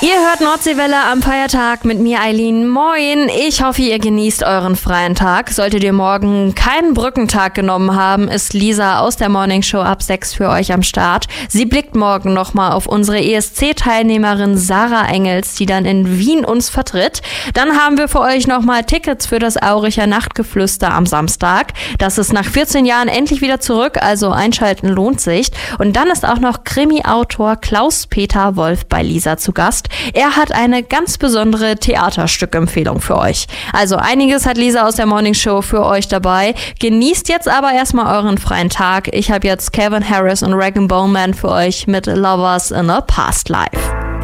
Ihr hört Nordseewelle am Feiertag mit mir, Eileen. Moin, ich hoffe, ihr genießt euren freien Tag. Solltet ihr morgen keinen Brückentag genommen haben, ist Lisa aus der Morningshow ab 6 für euch am Start. Sie blickt morgen nochmal auf unsere ESC-Teilnehmerin Sarah Engels, die dann in Wien uns vertritt. Dann haben wir für euch nochmal Tickets für das Auricher Nachtgeflüster am Samstag. Das ist nach 14 Jahren endlich wieder zurück, also einschalten lohnt sich. Und dann ist auch noch Krimi-Autor Klaus-Peter Wolf bei Lisa zu Gast. Er hat eine ganz besondere Theaterstückempfehlung für euch. Also einiges hat Lisa aus der Morningshow für euch dabei. Genießt jetzt aber erstmal euren freien Tag. Ich habe jetzt Calvin Harris und Regan Bowman für euch mit Lovers in a Past Life.